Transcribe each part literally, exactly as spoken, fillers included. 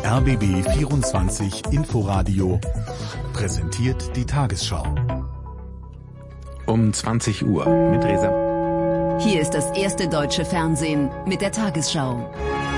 R B B vierundzwanzig Inforadio präsentiert die Tagesschau. Um zwanzig Uhr mit Resa. Hier ist das erste deutsche Fernsehen mit der Tagesschau.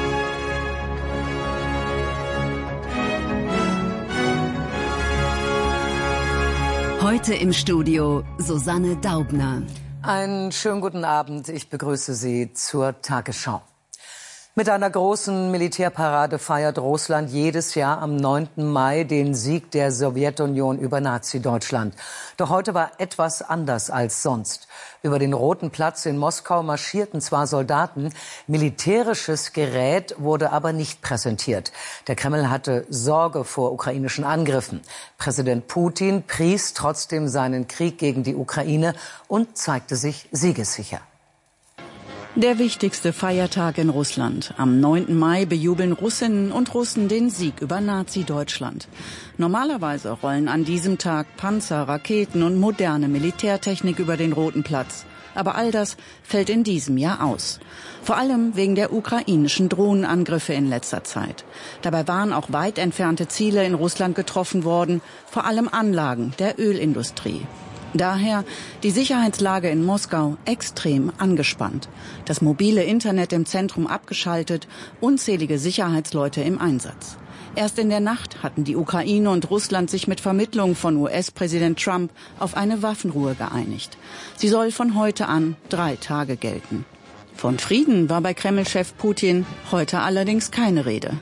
Heute im Studio Susanne Daubner. Einen schönen guten Abend. Ich begrüße Sie zur Tagesschau. Mit einer großen Militärparade feiert Russland jedes Jahr am neunten Mai den Sieg der Sowjetunion über Nazi-Deutschland. Doch heute war etwas anders als sonst. Über den Roten Platz in Moskau marschierten zwar Soldaten, militärisches Gerät wurde aber nicht präsentiert. Der Kreml hatte Sorge vor ukrainischen Angriffen. Präsident Putin pries trotzdem seinen Krieg gegen die Ukraine und zeigte sich siegessicher. Der wichtigste Feiertag in Russland. Am neunten Mai bejubeln Russinnen und Russen den Sieg über Nazi-Deutschland. Normalerweise rollen an diesem Tag Panzer, Raketen und moderne Militärtechnik über den Roten Platz. Aber all das fällt in diesem Jahr aus. Vor allem wegen der ukrainischen Drohnenangriffe in letzter Zeit. Dabei waren auch weit entfernte Ziele in Russland getroffen worden, vor allem Anlagen der Ölindustrie. Daher die Sicherheitslage in Moskau extrem angespannt. Das mobile Internet im Zentrum abgeschaltet, unzählige Sicherheitsleute im Einsatz. Erst in der Nacht hatten die Ukraine und Russland sich mit Vermittlung von U S-Präsident Trump auf eine Waffenruhe geeinigt. Sie soll von heute an drei Tage gelten. Von Frieden war bei Kreml-Chef Putin heute allerdings keine Rede.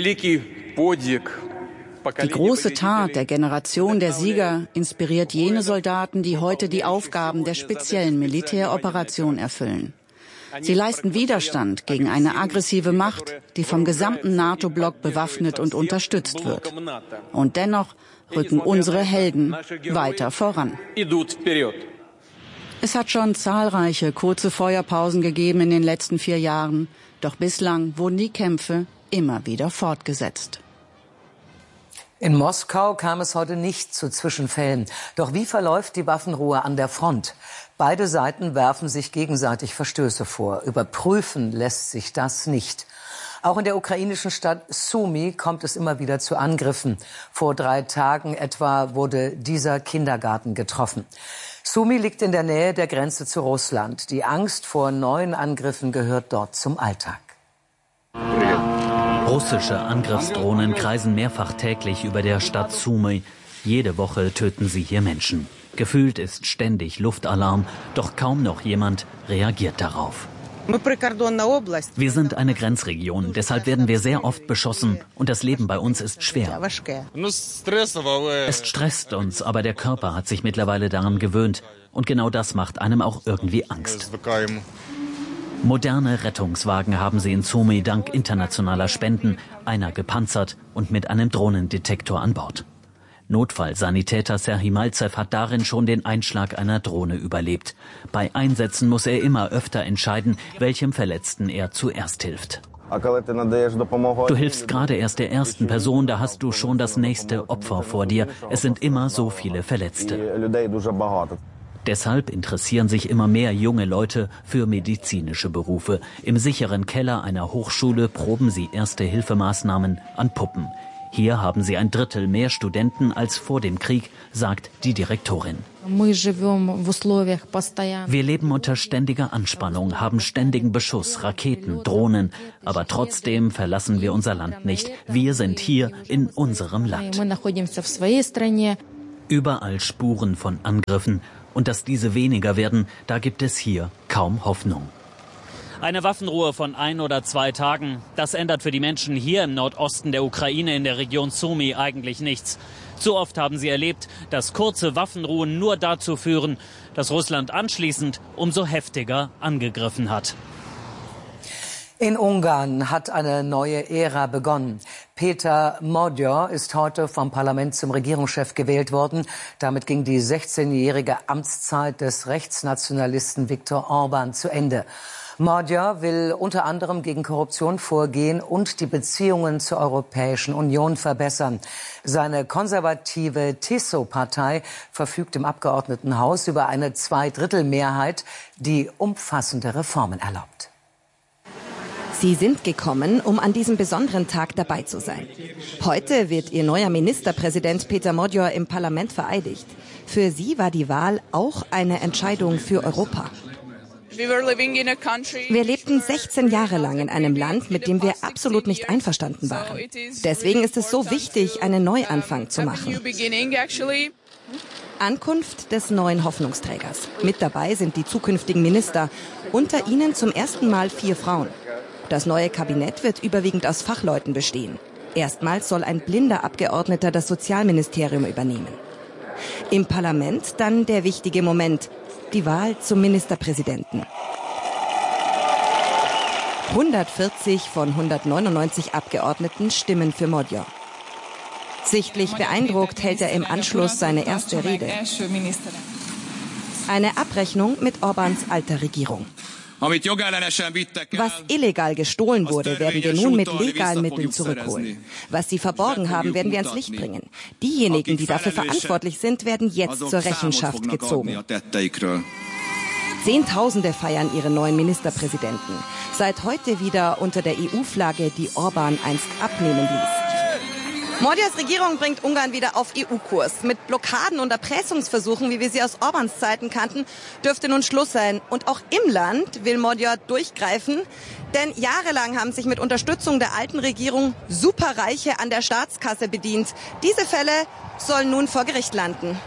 Die große Tat der Generation der Sieger inspiriert jene Soldaten, die heute die Aufgaben der speziellen Militäroperation erfüllen. Sie leisten Widerstand gegen eine aggressive Macht, die vom gesamten NATO-Block bewaffnet und unterstützt wird. Und dennoch rücken unsere Helden weiter voran. Es hat schon zahlreiche kurze Feuerpausen gegeben in den letzten vier Jahren, doch bislang wurden die Kämpfe immer wieder fortgesetzt. In Moskau kam es heute nicht zu Zwischenfällen. Doch wie verläuft die Waffenruhe an der Front? Beide Seiten werfen sich gegenseitig Verstöße vor. Überprüfen lässt sich das nicht. Auch in der ukrainischen Stadt Sumy kommt es immer wieder zu Angriffen. Vor drei Tagen etwa wurde dieser Kindergarten getroffen. Sumy liegt in der Nähe der Grenze zu Russland. Die Angst vor neuen Angriffen gehört dort zum Alltag. Russische Angriffsdrohnen kreisen mehrfach täglich über der Stadt Sumy. Jede Woche töten sie hier Menschen. Gefühlt ist ständig Luftalarm, doch kaum noch jemand reagiert darauf. Wir sind eine Grenzregion, deshalb werden wir sehr oft beschossen und das Leben bei uns ist schwer. Es stresst uns, aber der Körper hat sich mittlerweile daran gewöhnt und genau das macht einem auch irgendwie Angst. Moderne Rettungswagen haben sie in Sumy dank internationaler Spenden, einer gepanzert und mit einem Drohnendetektor an Bord. Notfallsanitäter Serhii Malzew hat darin schon den Einschlag einer Drohne überlebt. Bei Einsätzen muss er immer öfter entscheiden, welchem Verletzten er zuerst hilft. Du hilfst gerade erst der ersten Person, da hast du schon das nächste Opfer vor dir. Es sind immer so viele Verletzte. Deshalb interessieren sich immer mehr junge Leute für medizinische Berufe. Im sicheren Keller einer Hochschule proben sie Erste-Hilfemaßnahmen an Puppen. Hier haben sie ein Drittel mehr Studenten als vor dem Krieg, sagt die Direktorin. Wir leben unter ständiger Anspannung, haben ständigen Beschuss, Raketen, Drohnen. Aber trotzdem verlassen wir unser Land nicht. Wir sind hier in unserem Land. Überall Spuren von Angriffen. Und dass diese weniger werden, da gibt es hier kaum Hoffnung. Eine Waffenruhe von ein oder zwei Tagen, das ändert für die Menschen hier im Nordosten der Ukraine in der Region Sumy eigentlich nichts. Zu oft haben sie erlebt, dass kurze Waffenruhen nur dazu führen, dass Russland anschließend umso heftiger angegriffen hat. In Ungarn hat eine neue Ära begonnen. Peter Magyar ist heute vom Parlament zum Regierungschef gewählt worden. Damit ging die sechzehnjährige Amtszeit des Rechtsnationalisten Viktor Orbán zu Ende. Magyar will unter anderem gegen Korruption vorgehen und die Beziehungen zur Europäischen Union verbessern. Seine konservative T I S O-Partei verfügt im Abgeordnetenhaus über eine Zweidrittelmehrheit, die umfassende Reformen erlaubt. Sie sind gekommen, um an diesem besonderen Tag dabei zu sein. Heute wird ihr neuer Ministerpräsident Peter Modjor im Parlament vereidigt. Für sie war die Wahl auch eine Entscheidung für Europa. Wir lebten sechzehn Jahre lang in einem Land, mit dem wir absolut nicht einverstanden waren. Deswegen ist es so wichtig, einen Neuanfang zu machen. Ankunft des neuen Hoffnungsträgers. Mit dabei sind die zukünftigen Minister. Unter ihnen zum ersten Mal vier Frauen. Das neue Kabinett wird überwiegend aus Fachleuten bestehen. Erstmals soll ein blinder Abgeordneter das Sozialministerium übernehmen. Im Parlament dann der wichtige Moment. Die Wahl zum Ministerpräsidenten. hundertvierzig von hundertneunundneunzig Abgeordneten stimmen für Modjor. Sichtlich beeindruckt hält er im Anschluss seine erste Rede. Eine Abrechnung mit Orbáns alter Regierung. Was illegal gestohlen wurde, werden wir nun mit legalen Mitteln zurückholen. Was sie verborgen haben, werden wir ans Licht bringen. Diejenigen, die dafür verantwortlich sind, werden jetzt zur Rechenschaft gezogen. Zehntausende feiern ihren neuen Ministerpräsidenten. Seit heute wieder unter der E U-Flagge, die Orbán einst abnehmen ließ. Modjors Regierung bringt Ungarn wieder auf E U-Kurs. Mit Blockaden und Erpressungsversuchen, wie wir sie aus Orbáns Zeiten kannten, dürfte nun Schluss sein. Und auch im Land will Modjor durchgreifen. Denn jahrelang haben sich mit Unterstützung der alten Regierung Superreiche an der Staatskasse bedient. Diese Fälle sollen nun vor Gericht landen.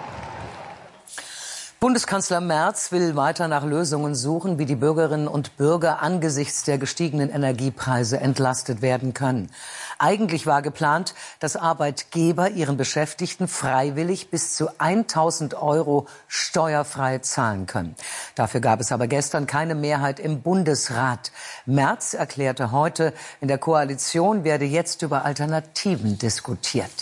Bundeskanzler Merz will weiter nach Lösungen suchen, wie die Bürgerinnen und Bürger angesichts der gestiegenen Energiepreise entlastet werden können. Eigentlich war geplant, dass Arbeitgeber ihren Beschäftigten freiwillig bis zu tausend Euro steuerfrei zahlen können. Dafür gab es aber gestern keine Mehrheit im Bundesrat. Merz erklärte heute, in der Koalition werde jetzt über Alternativen diskutiert.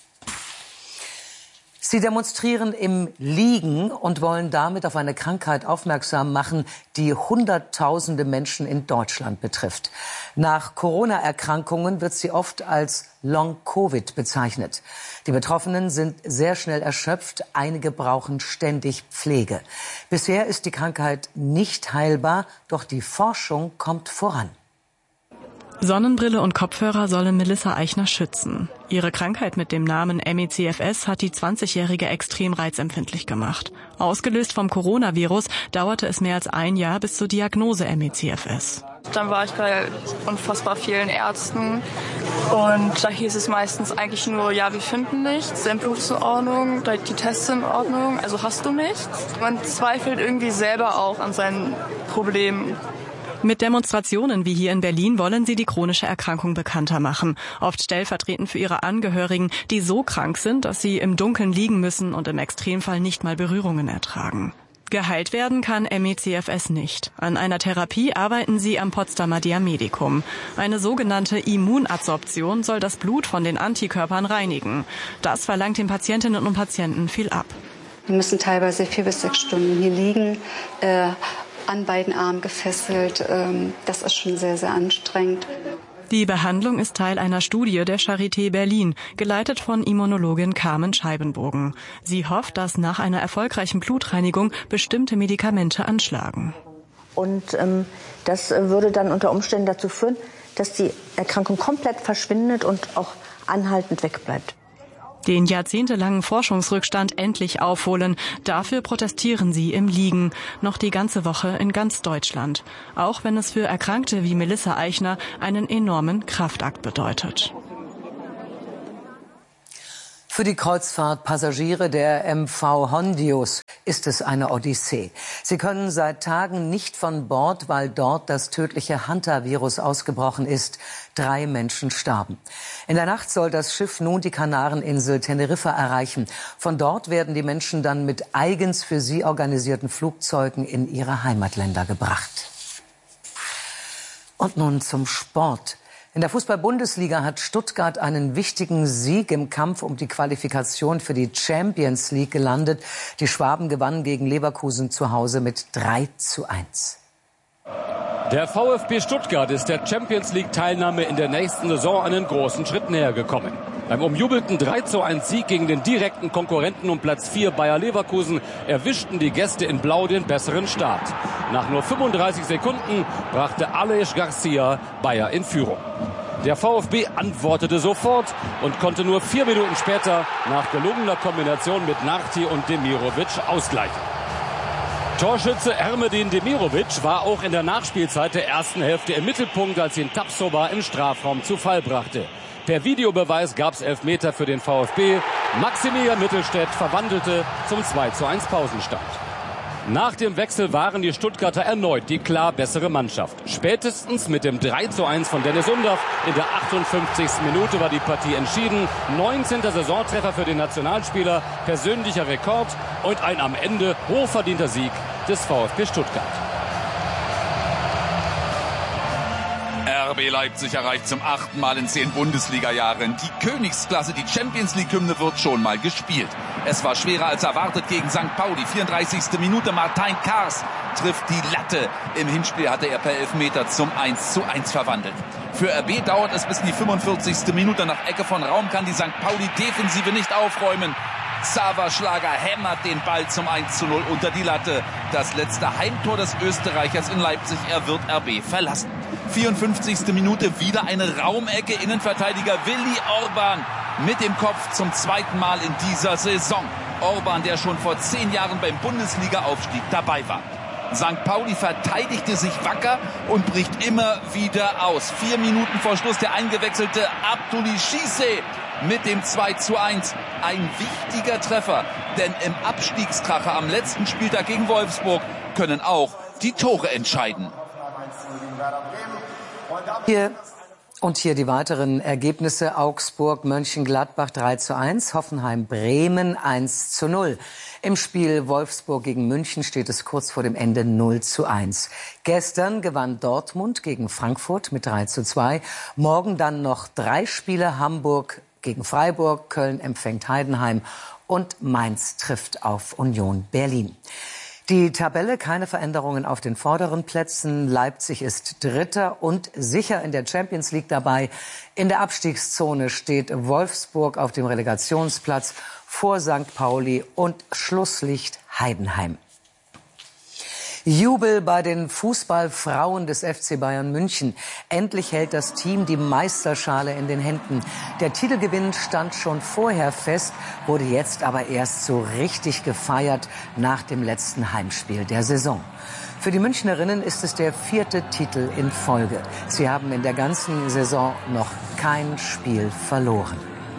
Sie demonstrieren im Liegen und wollen damit auf eine Krankheit aufmerksam machen, die Hunderttausende Menschen in Deutschland betrifft. Nach Corona-Erkrankungen wird sie oft als Long-Covid bezeichnet. Die Betroffenen sind sehr schnell erschöpft, einige brauchen ständig Pflege. Bisher ist die Krankheit nicht heilbar, doch die Forschung kommt voran. Sonnenbrille und Kopfhörer sollen Melissa Eichner schützen. Ihre Krankheit mit dem Namen M E C F S hat die zwanzigjährige extrem reizempfindlich gemacht. Ausgelöst vom Coronavirus dauerte es mehr als ein Jahr bis zur Diagnose M E C F S. Dann war ich bei unfassbar vielen Ärzten und da hieß es meistens eigentlich nur, ja, wir finden nichts, dein Blut ist in Ordnung, die Tests sind in Ordnung, also hast du nichts. Man zweifelt irgendwie selber auch an seinen Problemen. Mit Demonstrationen wie hier in Berlin wollen sie die chronische Erkrankung bekannter machen. Oft stellvertretend für ihre Angehörigen, die so krank sind, dass sie im Dunkeln liegen müssen und im Extremfall nicht mal Berührungen ertragen. Geheilt werden kann M E C F S nicht. An einer Therapie arbeiten sie am Potsdamer Diamedicum. Eine sogenannte Immunadsorption soll das Blut von den Antikörpern reinigen. Das verlangt den Patientinnen und Patienten viel ab. Wir müssen teilweise vier bis sechs Stunden hier liegen, äh, an beiden Armen gefesselt. Das ist schon sehr, sehr anstrengend. Die Behandlung ist Teil einer Studie der Charité Berlin, geleitet von Immunologin Carmen Scheibenbogen. Sie hofft, dass nach einer erfolgreichen Blutreinigung bestimmte Medikamente anschlagen. Und ähm, das würde dann unter Umständen dazu führen, dass die Erkrankung komplett verschwindet und auch anhaltend wegbleibt. Den jahrzehntelangen Forschungsrückstand endlich aufholen. Dafür protestieren sie im Liegen. Noch die ganze Woche in ganz Deutschland. Auch wenn es für Erkrankte wie Melissa Eichner einen enormen Kraftakt bedeutet. Für die Kreuzfahrtpassagiere der M V Hondius ist es eine Odyssee. Sie können seit Tagen nicht von Bord, weil dort das tödliche Hantavirus ausgebrochen ist. Drei Menschen starben. In der Nacht soll das Schiff nun die Kanareninsel Teneriffa erreichen. Von dort werden die Menschen dann mit eigens für sie organisierten Flugzeugen in ihre Heimatländer gebracht. Und nun zum Sport. In der Fußball-Bundesliga hat Stuttgart einen wichtigen Sieg im Kampf um die Qualifikation für die Champions League gelandet. Die Schwaben gewannen gegen Leverkusen zu Hause mit drei zu eins. Der VfB Stuttgart ist der Champions-League-Teilnahme in der nächsten Saison einen großen Schritt näher gekommen. Beim umjubelten drei zu eins Sieg gegen den direkten Konkurrenten um Platz vier Bayer Leverkusen erwischten die Gäste in Blau den besseren Start. Nach nur fünfunddreißig Sekunden brachte Aleix Garcia Bayer in Führung. Der VfB antwortete sofort und konnte nur vier Minuten später nach gelungener Kombination mit Narti und Demirovic ausgleichen. Torschütze Ermedin Demirovic war auch in der Nachspielzeit der ersten Hälfte im Mittelpunkt, als ihn Tapsoba im Strafraum zu Fall brachte. Per Videobeweis gab es Elfmeter für den VfB. Maximilian Mittelstädt verwandelte zum zwei zu eins Pausenstand. Nach dem Wechsel waren die Stuttgarter erneut die klar bessere Mannschaft. Spätestens mit dem drei zu eins von Dennis Undaff in der achtundfünfzigsten Minute war die Partie entschieden. neunzehnter Saisontreffer für den Nationalspieler, persönlicher Rekord und ein am Ende hochverdienter Sieg des VfB Stuttgart. R B Leipzig erreicht zum achten Mal in zehn Bundesliga-Jahren die Königsklasse. Die Champions-League-Hymne wird schon mal gespielt. Es war schwerer als erwartet gegen Sankt Pauli. vierunddreißigste Minute. Martin Kars trifft die Latte. Im Hinspiel hatte er per Elfmeter zum eins zu eins verwandelt. Für R B dauert es bis in die fünfundvierzigste Minute. Nach Ecke von Raum kann die Sankt Pauli-Defensive nicht aufräumen. Sava-Schlager hämmert den Ball zum eins zu null unter die Latte. Das letzte Heimtor des Österreichers in Leipzig. Er wird R B verlassen. vierundfünfzigste Minute, wieder eine Raumecke. Innenverteidiger Willi Orban mit dem Kopf zum zweiten Mal in dieser Saison. Orban, der schon vor zehn Jahren beim Bundesliga-Aufstieg dabei war. Sankt Pauli verteidigte sich wacker und bricht immer wieder aus. Vier Minuten vor Schluss der eingewechselte Abdoulaye Cissé mit dem zwei zu eins. Ein wichtiger Treffer, denn im Abstiegskracher am letzten Spieltag gegen Wolfsburg können auch die Tore entscheiden. Hier und hier die weiteren Ergebnisse. Augsburg, Mönchengladbach drei zu eins, Hoffenheim, Bremen eins zu null. Im Spiel Wolfsburg gegen München steht es kurz vor dem Ende null zu eins. Gestern gewann Dortmund gegen Frankfurt mit drei zu zwei. Morgen dann noch drei Spiele: Hamburg gegen Freiburg, Köln empfängt Heidenheim und Mainz trifft auf Union Berlin. Die Tabelle, keine Veränderungen auf den vorderen Plätzen. Leipzig ist Dritter und sicher in der Champions League dabei. In der Abstiegszone steht Wolfsburg auf dem Relegationsplatz vor Sankt Pauli und Schlusslicht Heidenheim. Jubel bei den Fußballfrauen des F C Bayern München. Endlich hält das Team die Meisterschale in den Händen. Der Titelgewinn stand schon vorher fest, wurde jetzt aber erst so richtig gefeiert nach dem letzten Heimspiel der Saison. Für die Münchnerinnen ist es der vierte Titel in Folge. Sie haben in der ganzen Saison noch kein Spiel verloren.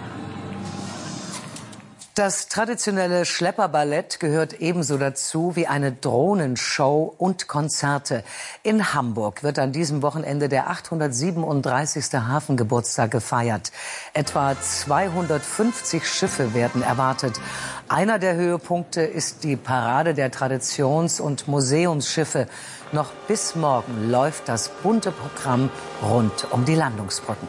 Das traditionelle Schlepperballett gehört ebenso dazu wie eine Drohnenshow und Konzerte. In Hamburg wird an diesem Wochenende der achthundertsiebenunddreißigste Hafengeburtstag gefeiert. Etwa zweihundertfünfzig Schiffe werden erwartet. Einer der Höhepunkte ist die Parade der Traditions- und Museumsschiffe. Noch bis morgen läuft das bunte Programm rund um die Landungsbrücken.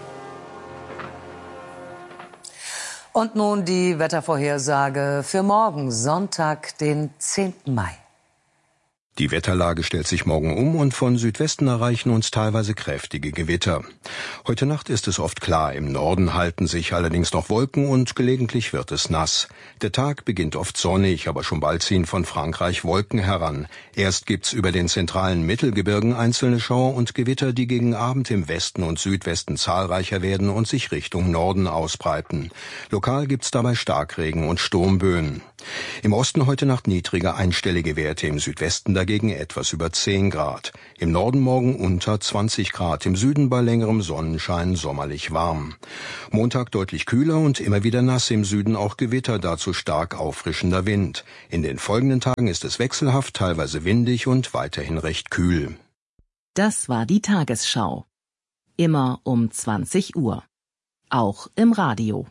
Und nun die Wettervorhersage für morgen, Sonntag, den zehnten Mai. Die Wetterlage stellt sich morgen um und von Südwesten erreichen uns teilweise kräftige Gewitter. Heute Nacht ist es oft klar, im Norden halten sich allerdings noch Wolken und gelegentlich wird es nass. Der Tag beginnt oft sonnig, aber schon bald ziehen von Frankreich Wolken heran. Erst gibt's über den zentralen Mittelgebirgen einzelne Schauer und Gewitter, die gegen Abend im Westen und Südwesten zahlreicher werden und sich Richtung Norden ausbreiten. Lokal gibt's dabei Starkregen und Sturmböen. Im Osten heute Nacht niedrige einstellige Werte, im Südwesten dagegen etwas über zehn Grad. Im Norden morgen unter zwanzig Grad, im Süden bei längerem Sonnenschein sommerlich warm. Montag deutlich kühler und immer wieder nass, im Süden auch Gewitter, dazu stark auffrischender Wind. In den folgenden Tagen ist es wechselhaft, teilweise windig und weiterhin recht kühl. Das war die Tagesschau. Immer um zwanzig Uhr. Auch im Radio.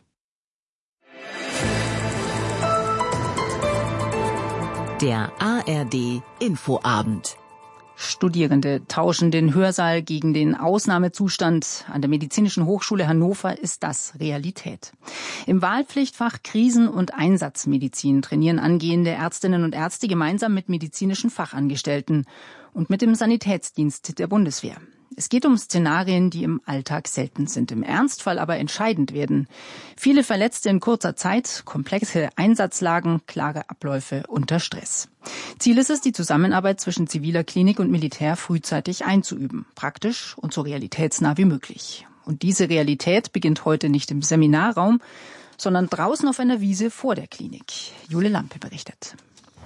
Der A R D Infoabend. Studierende tauschen den Hörsaal gegen den Ausnahmezustand. An der Medizinischen Hochschule Hannover ist das Realität. Im Wahlpflichtfach Krisen- und Einsatzmedizin trainieren angehende Ärztinnen und Ärzte gemeinsam mit medizinischen Fachangestellten und mit dem Sanitätsdienst der Bundeswehr. Es geht um Szenarien, die im Alltag selten sind, im Ernstfall aber entscheidend werden. Viele Verletzte in kurzer Zeit, komplexe Einsatzlagen, klare Abläufe unter Stress. Ziel ist es, die Zusammenarbeit zwischen ziviler Klinik und Militär frühzeitig einzuüben, praktisch und so realitätsnah wie möglich. Und diese Realität beginnt heute nicht im Seminarraum, sondern draußen auf einer Wiese vor der Klinik. Jule Lampe berichtet.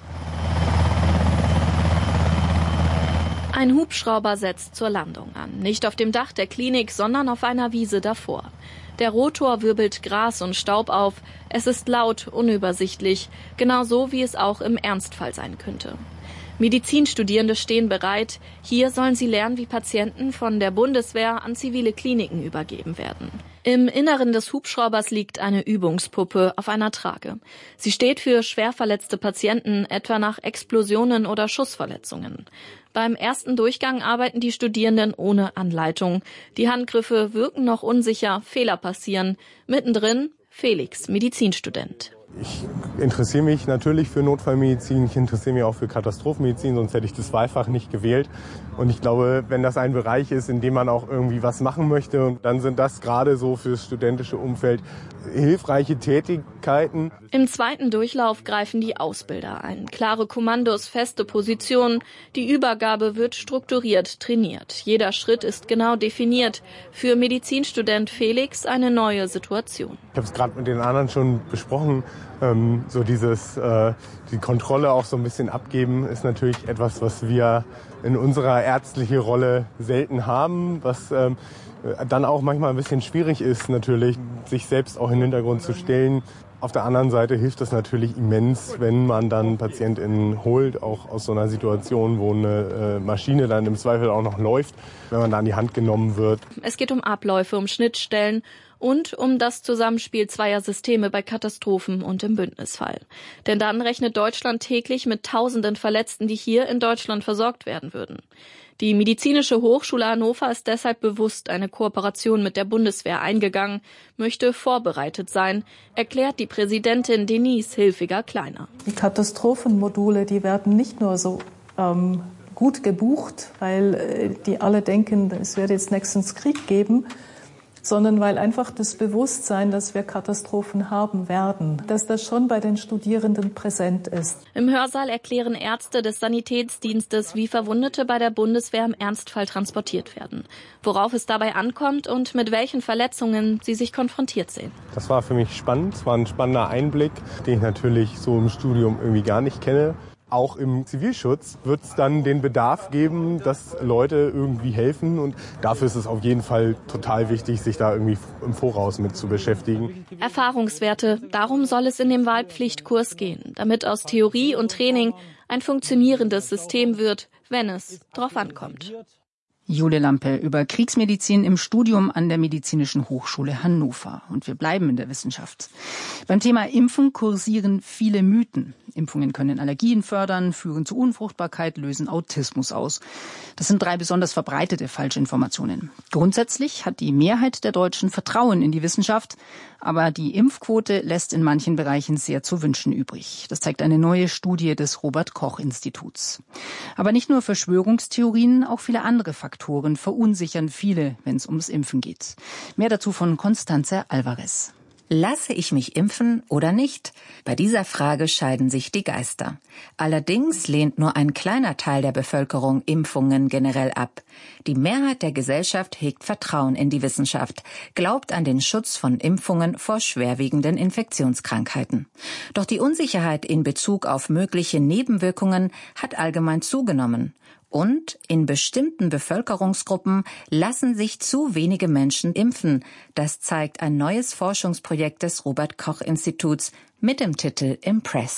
Ein Hubschrauber setzt zur Landung an. Nicht auf dem Dach der Klinik, sondern auf einer Wiese davor. Der Rotor wirbelt Gras und Staub auf. Es ist laut, unübersichtlich. Genauso wie es auch im Ernstfall sein könnte. Medizinstudierende stehen bereit. Hier sollen sie lernen, wie Patienten von der Bundeswehr an zivile Kliniken übergeben werden. Im Inneren des Hubschraubers liegt eine Übungspuppe auf einer Trage. Sie steht für schwer verletzte Patienten, etwa nach Explosionen oder Schussverletzungen. Beim ersten Durchgang arbeiten die Studierenden ohne Anleitung. Die Handgriffe wirken noch unsicher, Fehler passieren. Mittendrin Felix, Medizinstudent. Ich interessiere mich natürlich für Notfallmedizin, ich interessiere mich auch für Katastrophenmedizin, sonst hätte ich das Wahlfach nicht gewählt. Und ich glaube, wenn das ein Bereich ist, in dem man auch irgendwie was machen möchte, dann sind das gerade so fürs studentische Umfeld hilfreiche Tätigkeiten. Im zweiten Durchlauf greifen die Ausbilder ein. Klare Kommandos, feste Positionen. Die Übergabe wird strukturiert trainiert. Jeder Schritt ist genau definiert. Für Medizinstudent Felix eine neue Situation. Ich habe es gerade mit den anderen schon besprochen. Ähm, so dieses, äh, die Kontrolle auch so ein bisschen abgeben, ist natürlich etwas, was wir in unserer ärztlichen Rolle selten haben, was ähm, dann auch manchmal ein bisschen schwierig ist, natürlich, sich selbst auch in den Hintergrund zu stellen. Auf der anderen Seite hilft es natürlich immens, wenn man dann PatientInnen holt, auch aus so einer Situation, wo eine äh, Maschine dann im Zweifel auch noch läuft, wenn man da an die Hand genommen wird. Es geht um Abläufe, um Schnittstellen und um das Zusammenspiel zweier Systeme bei Katastrophen und im Bündnisfall. Denn dann rechnet Deutschland täglich mit tausenden Verletzten, die hier in Deutschland versorgt werden würden. Die Medizinische Hochschule Hannover ist deshalb bewusst eine Kooperation mit der Bundeswehr eingegangen, möchte vorbereitet sein, erklärt die Präsidentin Denise Hilfiger-Kleiner. Die Katastrophenmodule, die werden nicht nur so ähm, gut gebucht, weil äh, die alle denken, es wird jetzt nächstens Krieg geben, sondern weil einfach das Bewusstsein, dass wir Katastrophen haben werden, dass das schon bei den Studierenden präsent ist. Im Hörsaal erklären Ärzte des Sanitätsdienstes, wie Verwundete bei der Bundeswehr im Ernstfall transportiert werden, worauf es dabei ankommt und mit welchen Verletzungen sie sich konfrontiert sehen. Das war für mich spannend, es war ein spannender Einblick, den ich natürlich so im Studium irgendwie gar nicht kenne. Auch im Zivilschutz wird es dann den Bedarf geben, dass Leute irgendwie helfen. Und dafür ist es auf jeden Fall total wichtig, sich da irgendwie im Voraus mit zu beschäftigen. Erfahrungswerte, darum soll es in dem Wahlpflichtkurs gehen, damit aus Theorie und Training ein funktionierendes System wird, wenn es drauf ankommt. Jule Lampe über Kriegsmedizin im Studium an der Medizinischen Hochschule Hannover. Und wir bleiben in der Wissenschaft. Beim Thema Impfen kursieren viele Mythen. Impfungen können Allergien fördern, führen zu Unfruchtbarkeit, lösen Autismus aus. Das sind drei besonders verbreitete Falschinformationen. Grundsätzlich hat die Mehrheit der Deutschen Vertrauen in die Wissenschaft, aber die Impfquote lässt in manchen Bereichen sehr zu wünschen übrig. Das zeigt eine neue Studie des Robert-Koch-Instituts. Aber nicht nur Verschwörungstheorien, auch viele andere Faktoren verunsichern viele, wenn es ums Impfen geht. Mehr dazu von Constanze Alvarez. Lasse ich mich impfen oder nicht? Bei dieser Frage scheiden sich die Geister. Allerdings lehnt nur ein kleiner Teil der Bevölkerung Impfungen generell ab. Die Mehrheit der Gesellschaft hegt Vertrauen in die Wissenschaft, glaubt an den Schutz von Impfungen vor schwerwiegenden Infektionskrankheiten. Doch die Unsicherheit in Bezug auf mögliche Nebenwirkungen hat allgemein zugenommen. Und in bestimmten Bevölkerungsgruppen lassen sich zu wenige Menschen impfen. Das zeigt ein neues Forschungsprojekt des Robert-Koch-Instituts mit dem Titel Impress.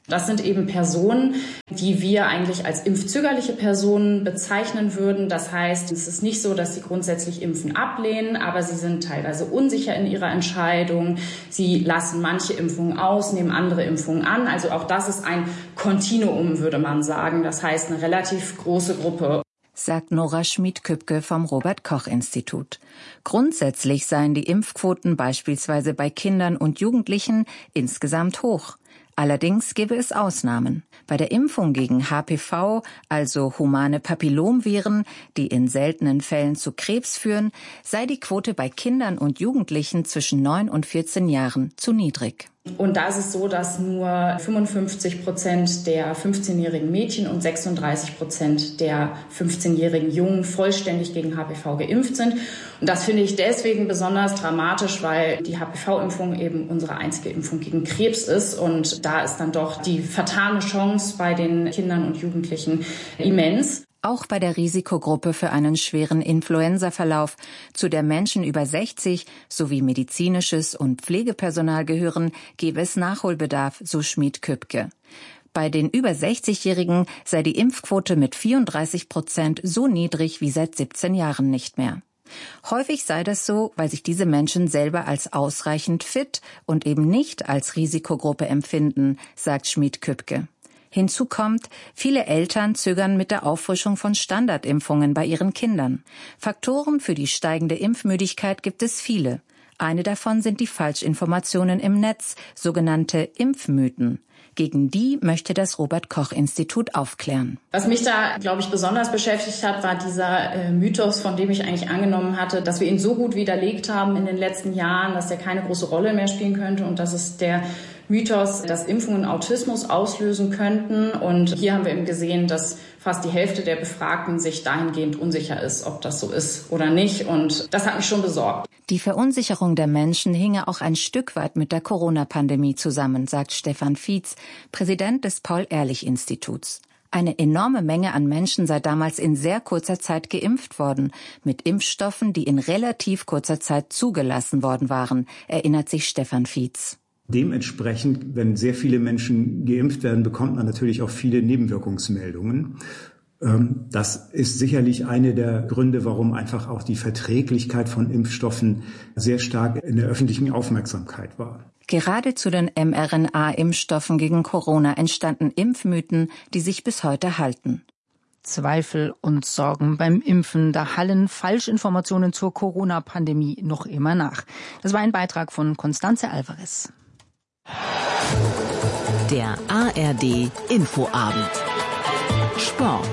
Das sind eben Personen, die wir eigentlich als impfzögerliche Personen bezeichnen würden. Das heißt, es ist nicht so, dass sie grundsätzlich Impfen ablehnen, aber sie sind teilweise unsicher in ihrer Entscheidung. Sie lassen manche Impfungen aus, nehmen andere Impfungen an. Also auch das ist ein Kontinuum, würde man sagen. Das heißt, eine relativ große Gruppe. Sagt Nora Schmid-Kübke vom Robert-Koch-Institut. Grundsätzlich seien die Impfquoten beispielsweise bei Kindern und Jugendlichen insgesamt hoch. Allerdings gäbe es Ausnahmen. Bei der Impfung gegen H P V, also humane Papillomviren, die in seltenen Fällen zu Krebs führen, sei die Quote bei Kindern und Jugendlichen zwischen neun und vierzehn Jahren zu niedrig. Und da ist es so, dass nur fünfundfünfzig Prozent der fünfzehnjährigen Mädchen und sechsunddreißig Prozent der fünfzehnjährigen Jungen vollständig gegen H P V geimpft sind. Und das finde ich deswegen besonders dramatisch, weil die H P V-Impfung eben unsere einzige Impfung gegen Krebs ist. Und da ist dann doch die vertane Chance bei den Kindern und Jugendlichen immens. Auch bei der Risikogruppe für einen schweren Influenzaverlauf, zu der Menschen über sechzig sowie medizinisches und Pflegepersonal gehören, gäbe es Nachholbedarf, so Schmid-Kübke. Bei den über sechzigjährigen sei die Impfquote mit vierunddreißig Prozent so niedrig wie seit siebzehn Jahren nicht mehr. Häufig sei das so, weil sich diese Menschen selber als ausreichend fit und eben nicht als Risikogruppe empfinden, sagt Schmid-Kübke. Hinzu kommt, viele Eltern zögern mit der Auffrischung von Standardimpfungen bei ihren Kindern. Faktoren für die steigende Impfmüdigkeit gibt es viele. Eine davon sind die Falschinformationen im Netz, sogenannte Impfmythen. Gegen die möchte das Robert-Koch-Institut aufklären. Was mich da, glaube ich, besonders beschäftigt hat, war dieser äh, Mythos, von dem ich eigentlich angenommen hatte, dass wir ihn so gut widerlegt haben in den letzten Jahren, dass er keine große Rolle mehr spielen könnte und dass es der Mythos, dass Impfungen Autismus auslösen könnten. Und hier haben wir eben gesehen, dass fast die Hälfte der Befragten sich dahingehend unsicher ist, ob das so ist oder nicht. Und das hat mich schon besorgt. Die Verunsicherung der Menschen hinge auch ein Stück weit mit der Corona-Pandemie zusammen, sagt Stefan Fietz, Präsident des Paul-Ehrlich-Instituts. Eine enorme Menge an Menschen sei damals in sehr kurzer Zeit geimpft worden, mit Impfstoffen, die in relativ kurzer Zeit zugelassen worden waren, erinnert sich Stefan Fietz. Dementsprechend, wenn sehr viele Menschen geimpft werden, bekommt man natürlich auch viele Nebenwirkungsmeldungen. Das ist sicherlich eine der Gründe, warum einfach auch die Verträglichkeit von Impfstoffen sehr stark in der öffentlichen Aufmerksamkeit war. Gerade zu den mRNA-Impfstoffen gegen Corona entstanden Impfmythen, die sich bis heute halten. Zweifel und Sorgen beim Impfen. Da hallen Falschinformationen zur Corona-Pandemie noch immer nach. Das war ein Beitrag von Constanze Alvarez. Der A R D Infoabend. Sport.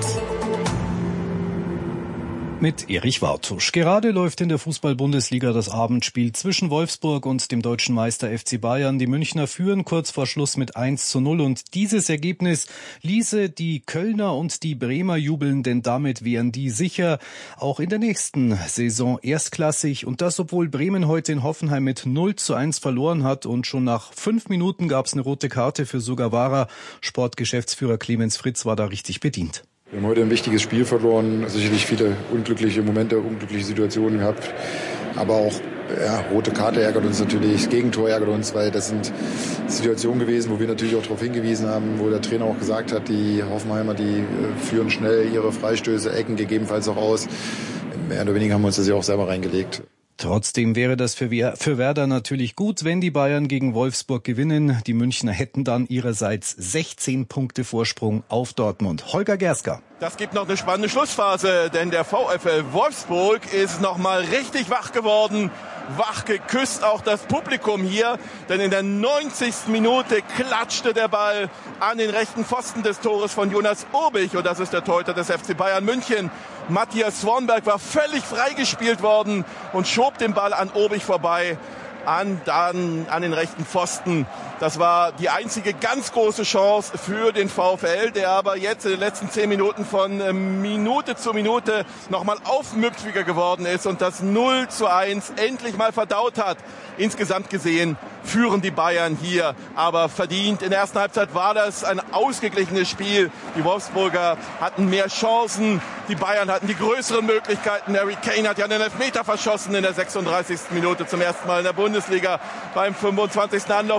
Mit Erich Wartusch. Gerade läuft in der Fußball-Bundesliga das Abendspiel zwischen Wolfsburg und dem deutschen Meister F C Bayern. Die Münchner führen kurz vor Schluss mit eins zu null und dieses Ergebnis ließe die Kölner und die Bremer jubeln, denn damit wären die sicher auch in der nächsten Saison erstklassig. Und das, obwohl Bremen heute in Hoffenheim mit null zu eins verloren hat und schon nach fünf Minuten gab es eine rote Karte für Sugawara. Sportgeschäftsführer Clemens Fritz war da richtig bedient. Wir haben heute ein wichtiges Spiel verloren, sicherlich viele unglückliche Momente, unglückliche Situationen gehabt, aber auch ja, rote Karte ärgert uns natürlich, das Gegentor ärgert uns, weil das sind Situationen gewesen, wo wir natürlich auch darauf hingewiesen haben, wo der Trainer auch gesagt hat, die Hoffenheimer, die führen schnell ihre Freistöße, Ecken gegebenenfalls auch aus. Mehr oder weniger haben wir uns das ja auch selber reingelegt. Trotzdem wäre das für Werder natürlich gut, wenn die Bayern gegen Wolfsburg gewinnen. Die Münchner hätten dann ihrerseits sechzehn Punkte Vorsprung auf Dortmund. Holger Gerska. Das gibt noch eine spannende Schlussphase, denn der VfL Wolfsburg ist noch mal richtig wach geworden. Wach geküsst auch das Publikum hier, denn in der neunzigsten Minute klatschte der Ball an den rechten Pfosten des Tores von Jonas Obich und das ist der Torhüter des F C Bayern München. Matthias Swanberg war völlig freigespielt worden und schob den Ball an Obich vorbei, an, dann, an den rechten Pfosten. Das war die einzige ganz große Chance für den VfL, der aber jetzt in den letzten zehn Minuten von äh, Minute zu Minute nochmal aufmüpfiger geworden ist und das null zu eins endlich mal verdaut hat. Insgesamt gesehen führen die Bayern hier, aber verdient. In der ersten Halbzeit war das ein ausgeglichenes Spiel. Die Wolfsburger hatten mehr Chancen, die Bayern hatten die größeren Möglichkeiten. Harry Kane hat ja einen Elfmeter verschossen in der sechsunddreißigsten Minute zum ersten Mal in der Bundesliga beim fünfundzwanzigsten Anlauf. Aber jetzt kommt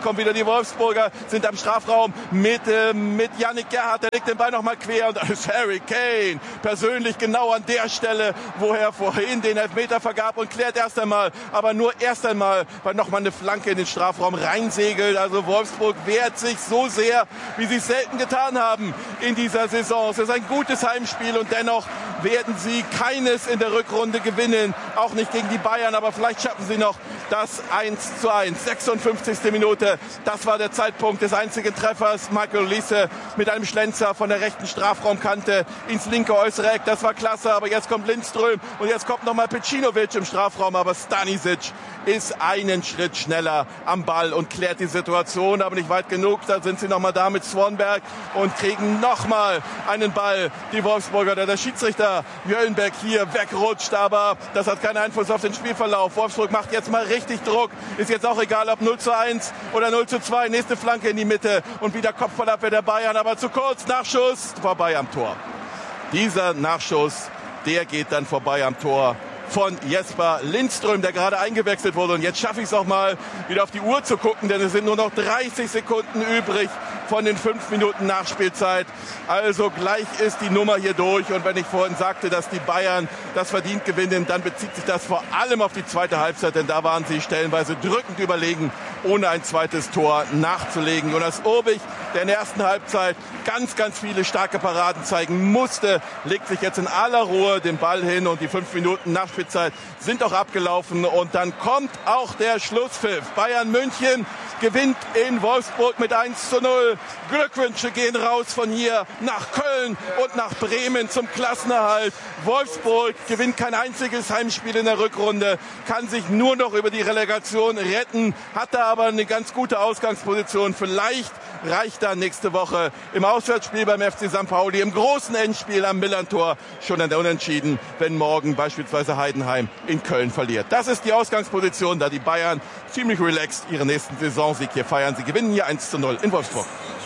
kommen wieder die Wolfsburger, sind am Strafraum mit, äh, mit Yannick Gerhardt. Der legt den Ball nochmal quer und da ist Harry Kane persönlich genau an der Stelle, wo er vorhin den Elfmeter vergab und klärt erst einmal, aber nur erst einmal, weil nochmal eine Flanke in den Strafraum reinsegelt. Also Wolfsburg wehrt sich so sehr, wie sie es selten getan haben in dieser Saison. Es ist ein gutes Heimspiel und dennoch werden sie keines in der Rückrunde gewinnen, auch nicht gegen die Bayern, aber vielleicht schaffen sie noch das eins zu eins. sechsundfünfzigste Minute, das war der Zeitpunkt des einzigen Treffers. Michael Olise mit einem Schlenzer von der rechten Strafraumkante ins linke äußere Eck, das war klasse, aber jetzt kommt Lindström und jetzt kommt nochmal Pecinovic im Strafraum, aber Stanisic ist einen Schritt schneller am Ball und klärt die Situation, aber nicht weit genug. Da sind sie nochmal da mit Swanberg und kriegen nochmal einen Ball. Die Wolfsburger, der, der Schiedsrichter Jöllenberg hier wegrutscht, aber das hat keinen Einfluss auf den Spielverlauf. Wolfsburg macht jetzt mal richtig Druck. Ist jetzt auch egal, ob null zu eins oder null zu zwei. Nächste Flanke in die Mitte und wieder Kopfballabwehr der Bayern, aber zu kurz. Nachschuss, vorbei am Tor. Dieser Nachschuss, der geht dann vorbei am Tor von Jesper Lindström, der gerade eingewechselt wurde. Und jetzt schaffe ich es auch mal, wieder auf die Uhr zu gucken, denn es sind nur noch dreißig Sekunden übrig von den fünf Minuten Nachspielzeit. Also gleich ist die Nummer hier durch. Und wenn ich vorhin sagte, dass die Bayern das verdient gewinnen, dann bezieht sich das vor allem auf die zweite Halbzeit, denn da waren sie stellenweise drückend überlegen, ohne ein zweites Tor nachzulegen. Jonas Urbich, der in der ersten Halbzeit ganz, ganz viele starke Paraden zeigen musste, legt sich jetzt in aller Ruhe den Ball hin und die fünf Minuten Nachspielzeit sind auch abgelaufen und dann kommt auch der Schlusspfiff. Bayern München gewinnt in Wolfsburg mit eins zu null. Glückwünsche gehen raus von hier nach Köln und nach Bremen zum Klassenerhalt. Wolfsburg gewinnt kein einziges Heimspiel in der Rückrunde, kann sich nur noch über die Relegation retten, hatte aber eine ganz gute Ausgangsposition. Vielleicht reicht da nächste Woche im Auswärtsspiel beim F C Sankt Pauli, im großen Endspiel am Millantor schon an der Unentschieden, wenn morgen beispielsweise Heidenheim in Köln verliert. Das ist die Ausgangsposition, da die Bayern ziemlich relaxed ihren nächsten Saisonsieg hier feiern. Sie gewinnen hier eins zu null in Wolfsburg.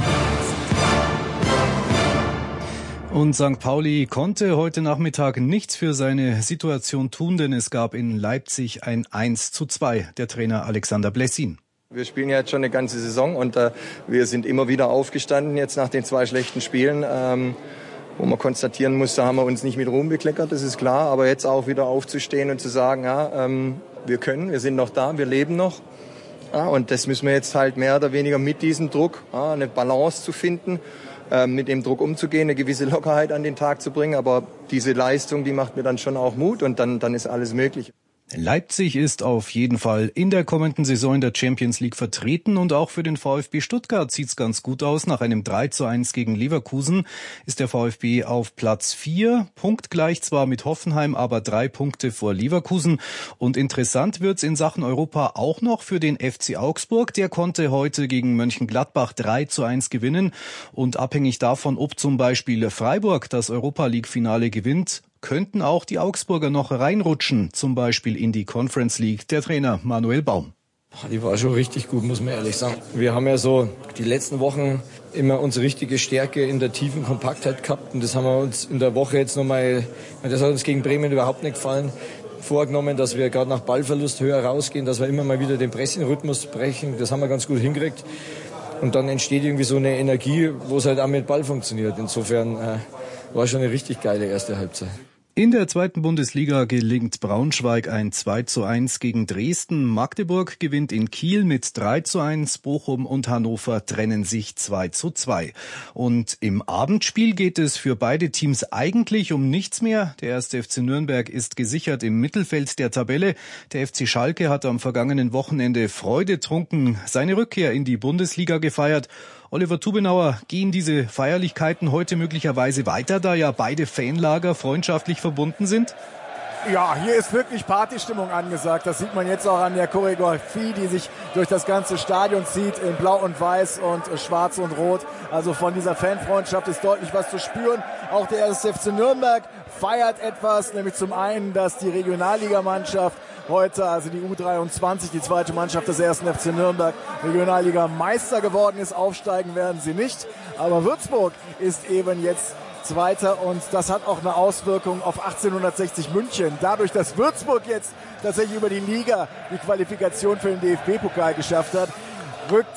Und Sankt Pauli konnte heute Nachmittag nichts für seine Situation tun, denn es gab in Leipzig ein eins zu zwei. Der Trainer Alexander Blessin. Wir spielen ja jetzt schon eine ganze Saison und äh, wir sind immer wieder aufgestanden jetzt nach den zwei schlechten Spielen, ähm, wo man konstatieren musste, haben wir uns nicht mit Ruhm bekleckert, das ist klar, aber jetzt auch wieder aufzustehen und zu sagen, ja, ähm, wir können, wir sind noch da, wir leben noch. Ja, und das müssen wir jetzt halt mehr oder weniger mit diesem Druck, ja, eine Balance zu finden, äh, mit dem Druck umzugehen, eine gewisse Lockerheit an den Tag zu bringen, aber diese Leistung, die macht mir dann schon auch Mut und dann, dann ist alles möglich. Leipzig ist auf jeden Fall in der kommenden Saison in der Champions League vertreten und auch für den VfB Stuttgart sieht's ganz gut aus. Nach einem drei zu eins gegen Leverkusen ist der VfB auf Platz vier, punktgleich zwar mit Hoffenheim, aber drei Punkte vor Leverkusen. Und interessant wird's in Sachen Europa auch noch für den F C Augsburg. Der konnte heute gegen Mönchengladbach drei zu eins gewinnen und abhängig davon, ob zum Beispiel Freiburg das Europa-League-Finale gewinnt, könnten auch die Augsburger noch reinrutschen, zum Beispiel in die Conference League. Der Trainer Manuel Baum. Die war schon richtig gut, muss man ehrlich sagen. Wir haben ja so die letzten Wochen immer unsere richtige Stärke in der tiefen Kompaktheit gehabt. Und das haben wir uns in der Woche jetzt nochmal, das hat uns gegen Bremen überhaupt nicht gefallen, vorgenommen, dass wir gerade nach Ballverlust höher rausgehen, dass wir immer mal wieder den Pressing-Rhythmus brechen. Das haben wir ganz gut hingekriegt. Und dann entsteht irgendwie so eine Energie, wo es halt auch mit Ball funktioniert. Insofern äh, war schon eine richtig geile erste Halbzeit. In der zweiten Bundesliga gelingt Braunschweig ein zwei zu eins gegen Dresden. Magdeburg gewinnt in Kiel mit drei zu eins. Bochum und Hannover trennen sich zwei zu zwei. Und im Abendspiel geht es für beide Teams eigentlich um nichts mehr. Der erste F C Nürnberg ist gesichert im Mittelfeld der Tabelle. Der F C Schalke hat am vergangenen Wochenende freudetrunken seine Rückkehr in die Bundesliga gefeiert. Oliver Tubenauer, gehen diese Feierlichkeiten heute möglicherweise weiter, da ja beide Fanlager freundschaftlich verbunden sind? Ja, hier ist wirklich Partystimmung angesagt. Das sieht man jetzt auch an der Choreografie, die sich durch das ganze Stadion zieht, in Blau und Weiß und Schwarz und Rot. Also von dieser Fanfreundschaft ist deutlich was zu spüren. Auch der erste F C Nürnberg feiert etwas, nämlich zum einen, dass die Regionalligamannschaft heute, also die U dreiundzwanzig, die zweite Mannschaft des ersten F C Nürnberg, Regionalliga-Meister geworden ist. Aufsteigen werden sie nicht. Aber Würzburg ist eben jetzt Zweiter und das hat auch eine Auswirkung auf achtzehnhundertsechzig München. Dadurch, dass Würzburg jetzt tatsächlich über die Liga die Qualifikation für den D F B-Pokal geschafft hat, rückt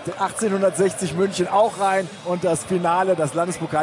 achtzehnhundertsechzig München auch rein und das Finale, das Landespokal